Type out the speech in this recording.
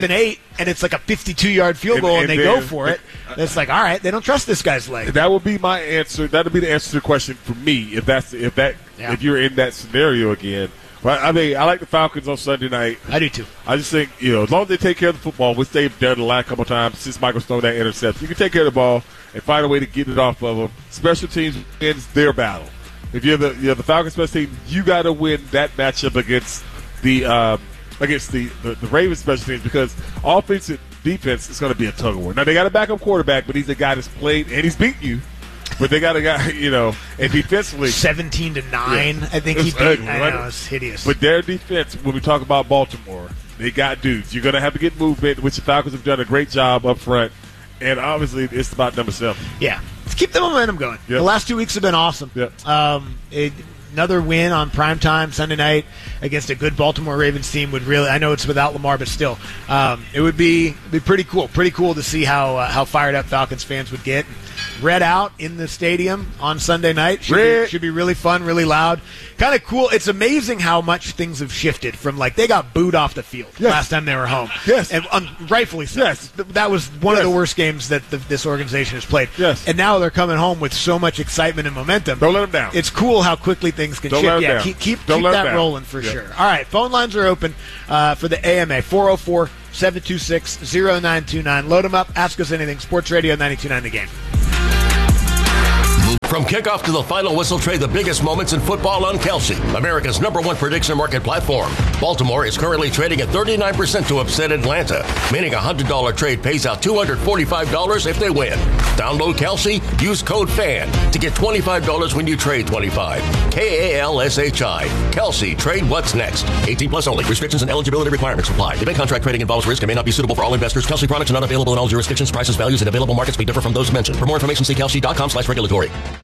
and 8, and it's like a 52-yard field goal, and they go for it. It's like, all right, they don't trust this guy's leg. That would be my answer. That would be the answer to the question for me if you're in that scenario again. But I mean, I like the Falcons on Sunday night. I do too. I just think, as long as they take care of the football, which they've done the last couple of times since Michael's thrown that interception, you can take care of the ball and find a way to get it off of them. Special teams wins their battle. If you're the Falcons special team, you got to win that matchup against the Ravens special teams, because offensive defense is going to be a tug of war. Now they got a backup quarterback, but he's a guy that's played and he's beaten you. But they got a guy, and defensively 17-9. I think he beat. Ugly, I know, it's hideous. But their defense, when we talk about Baltimore, they got dudes. You're going to have to get movement, which the Falcons have done a great job up front. And obviously, it's about number 7. Yeah, let's keep the momentum going. Yep. The last 2 weeks have been awesome. Yep. Another win on primetime Sunday night against a good Baltimore Ravens team would really, I know it's without Lamar, but still, it would be pretty cool. Pretty cool to see how fired up Falcons fans would get. Red out in the stadium on Sunday night. Should be really fun, really loud. Kind of cool. It's amazing how much things have shifted from, they got booed off the field last time they were home. Yes. And rightfully so. Yes. That was one of the worst games that this organization has played. Yes. And now they're coming home with so much excitement and momentum. Don't let them down. It's cool how quickly things can Don't shift. let them Yeah, down. keep Don't let them that down. rolling for sure. All right, phone lines are open for the AMA, 404-726-0929. Load them up. Ask us anything. Sports Radio 92.9 The Game. From kickoff to the final whistle, trade the biggest moments in football on Kelsey, America's #1 prediction market platform. Baltimore is currently trading at 39% to upset Atlanta, meaning a $100 trade pays out $245 if they win. Download Kelsey, use code FAN to get $25 when you trade $25. KALSHI. Kelsey, trade what's next. 18 plus only. Restrictions and eligibility requirements apply. Event contract trading involves risk and may not be suitable for all investors. Kelsey products are not available in all jurisdictions. Prices, values, and available markets may differ from those mentioned. For more information, see kelsey.com/regulatory.